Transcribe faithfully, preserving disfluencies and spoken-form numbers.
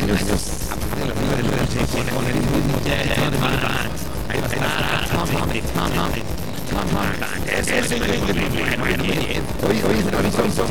años, a partir de los números se pone con el ritmo de ahí va a estar Tom Tom Tom Tom Tom. Es increíble. Hoy hoy es